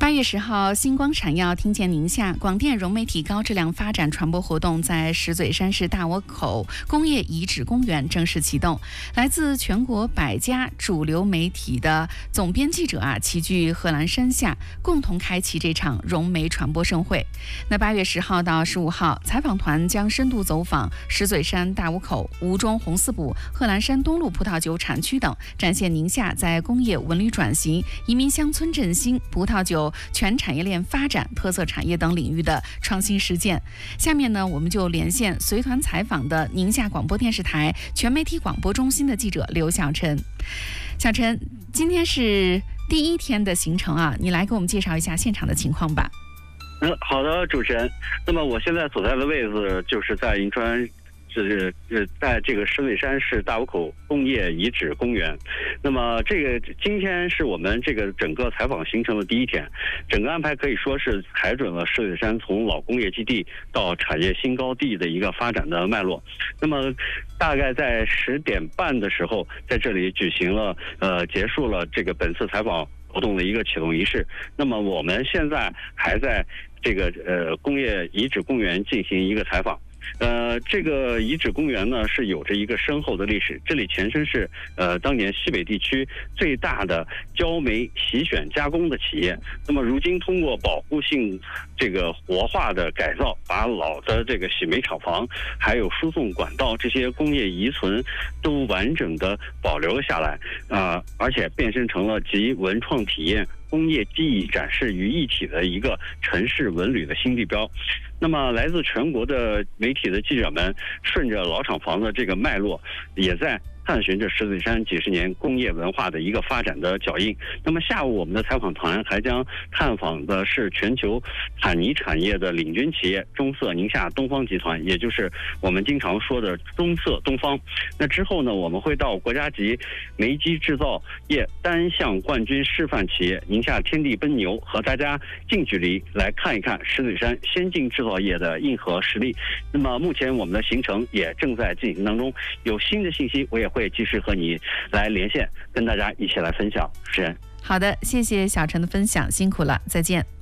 8月10号，星光闪耀听见宁夏广电融媒体高质量发展传播活动在石嘴山市大窝口工业遗址公园正式启动。来自全国100家主流媒体的总编记者齐聚贺兰山下，共同开启这场融媒传播盛会。那8月10号到15号，采访团将深度走访石嘴山大窝口、吴中红四堡、贺兰山东路葡萄酒产区等，展现宁夏在工业文旅转型、移民乡村振兴、葡萄酒全产业链发展、特色产业等领域的创新实践。下面呢，我们就连线随团采访的宁夏广播电视台全媒体广播中心的记者刘小晨。小陈，今天是第1天的行程你来给我们介绍一下现场的情况吧。 好的，主持人。那么我现在所在的位置就是在银川。在这个石嘴山市大窝口工业遗址公园。那么今天是我们这个整个采访行程的第1天，整个安排可以说是踩准了石嘴山从老工业基地到产业新高地的一个发展的脉络。那么大概在10点半的时候，在这里举行了结束了这个本次采访活动的一个启动仪式。那么我们现在还在这个工业遗址公园进行一个采访。这个遗址公园呢是有着一个深厚的历史，这里前身是当年西北地区最大的焦煤洗选加工的企业。那么如今通过保护性这个活化的改造，把老的这个洗煤厂房还有输送管道这些工业遗存都完整的保留了下来而且变身成了集文创体验、工业技艺展示于一体的一个城市文旅的新地标。那么来自全国的媒体的记者们顺着老厂房的这个脉络，也在探寻着石嘴山几十年工业文化的一个发展的脚印。那么下午我们的采访团还将探访的是全球产泥产业的领军企业中色宁夏东方集团，也就是我们经常说的中色东方。那之后呢，我们会到国家级煤机制造业单项冠军示范企业宁夏天地奔牛，和大家近距离来看一看石嘴山先进制造业的硬核实力。那么目前我们的行程也正在进行当中，有新的信息我也会及时和你来连线，跟大家一起来分享。是。 好的，谢谢小陈的分享，辛苦了，再见。